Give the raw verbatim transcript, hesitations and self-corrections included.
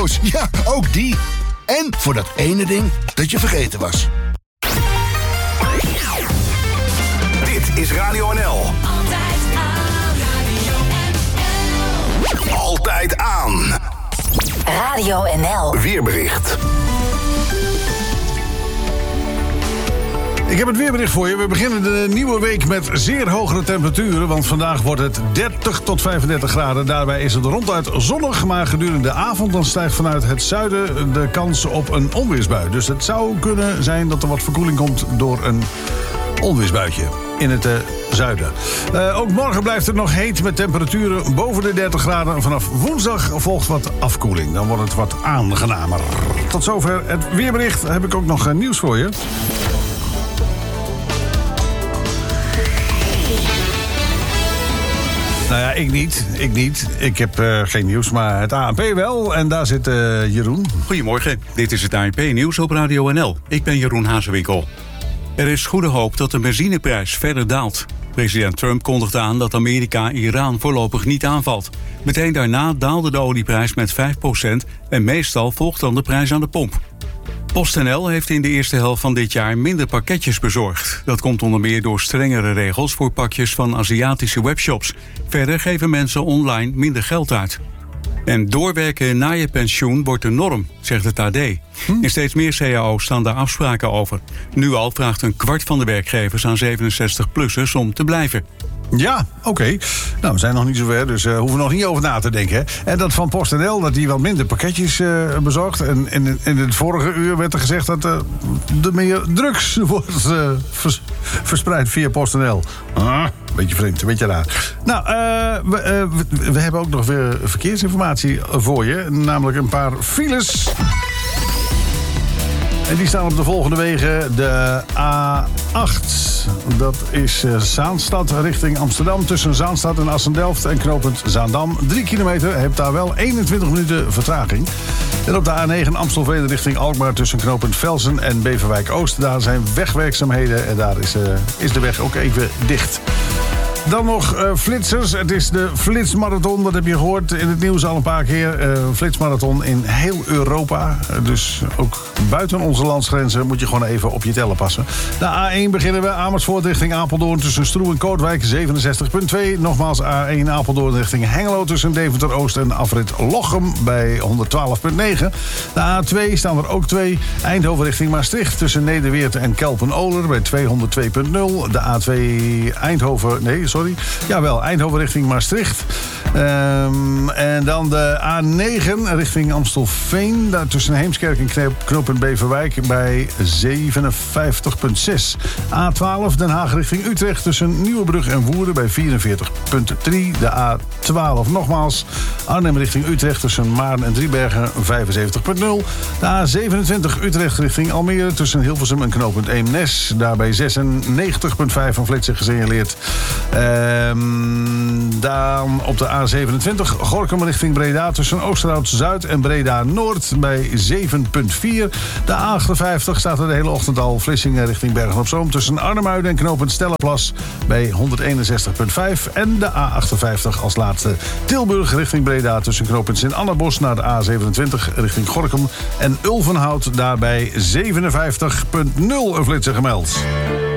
auto's, ja, ook die. En voor dat ene ding dat je vergeten was. Dit is Radio N L. Altijd aan. Radio N L. Altijd aan. Radio N L. Weerbericht. Ik heb het weerbericht voor je. We beginnen de nieuwe week met zeer hogere temperaturen. Want vandaag wordt het dertig tot vijfendertig graden. Daarbij is het ronduit zonnig. Maar gedurende de avond dan stijgt vanuit het zuiden de kans op een onweersbui. Dus het zou kunnen zijn dat er wat verkoeling komt door een onweersbuitje in het uh, zuiden. Uh, ook morgen blijft het nog heet met temperaturen boven de dertig graden. Vanaf woensdag volgt wat afkoeling. Dan wordt het wat aangenamer. Tot zover het weerbericht. Heb ik ook nog uh, nieuws voor je. Nou ja, ik niet. Ik niet. Ik heb uh, geen nieuws, maar het A N P wel. En daar zit uh, Jeroen. Goedemorgen. Dit is het A N P-nieuws op Radio N L. Ik ben Jeroen Hazewinkel. Er is goede hoop dat de benzineprijs verder daalt. President Trump kondigde aan dat Amerika Iran voorlopig niet aanvalt. Meteen daarna daalde de olieprijs met vijf procent... en meestal volgt dan de prijs aan de pomp. PostNL heeft in de eerste helft van dit jaar minder pakketjes bezorgd. Dat komt onder meer door strengere regels voor pakjes van Aziatische webshops. Verder geven mensen online minder geld uit. En doorwerken na je pensioen wordt de norm, zegt het A D. Hm? In steeds meer C A O's staan daar afspraken over. Nu al vraagt een kwart van de werkgevers aan zevenenzestig-plussers om te blijven. Ja, oké. Okay. Nou, we zijn nog niet zover, dus uh, hoeven we nog niet over na te denken. Hè? En dat van PostNL, dat die wat minder pakketjes uh, bezorgt. En in, in het vorige uur werd er gezegd dat uh, er meer drugs wordt uh, vers, verspreid via PostNL. Ah, beetje vreemd, beetje raar. Nou, uh, we, uh, we, we hebben ook nog weer verkeersinformatie voor je. Namelijk een paar files. En die staan op de volgende wegen. De A acht. Dat is uh, Zaanstad richting Amsterdam. Tussen Zaanstad en Assendelft en knooppunt Zaandam. Drie kilometer. Hebt daar wel eenentwintig minuten vertraging. En op de A negen Amstelveen richting Alkmaar. Tussen knooppunt Velsen en Beverwijk Oost. Daar zijn wegwerkzaamheden. En daar is, uh, is de weg ook even dicht. Dan nog uh, flitsers. Het is de Flitsmarathon. Dat heb je gehoord in het nieuws al een paar keer. Uh, Flitsmarathon in heel Europa. Uh, dus ook buiten onze landsgrenzen moet je gewoon even op je tellen passen. De A één beginnen we. Amersfoort richting Apeldoorn tussen Stroe en Kootwijk zevenenzestig komma twee. Nogmaals A één Apeldoorn richting Hengelo tussen Deventer Oost en afrit Lochem bij honderdtwaalf komma negen. De A twee staan er ook twee. Eindhoven richting Maastricht tussen Nederweert en Kelpen-Oler bij tweehonderdtwee komma nul. De A twee Eindhoven... Nee, sorry. Jawel, Eindhoven richting Maastricht. Um, en dan de A negen richting Amstelveen. Daar tussen Heemskerk en knooppunt Beverwijk bij zevenenvijftig komma zes. A twaalf Den Haag richting Utrecht tussen Nieuwebrug en Woerden bij vierenveertig komma drie. De A twaalf nogmaals. Arnhem richting Utrecht tussen Maarn en Driebergen vijfenzeventig komma nul. De A zevenentwintig Utrecht richting Almere tussen Hilversum en knooppunt Eemnes. Daarbij zesennegentig komma vijf van flitsen gesignaleerd. Um, dan op de A zevenentwintig Gorinchem richting Breda tussen Oosterhout-Zuid en Breda-Noord bij zeven komma vier. De A achtenvijftig staat er de hele ochtend al. Vlissingen richting Bergen-op-Zoom tussen Arnhem-Uiden en knooppunt Stellenplas bij honderdeenenzestig komma vijf. En de A achtenvijftig als laatste Tilburg richting Breda tussen knooppunt Sint-Annabos naar de A zevenentwintig richting Gorinchem en Ulvenhout daarbij zevenenvijftig komma nul een flitser gemeld.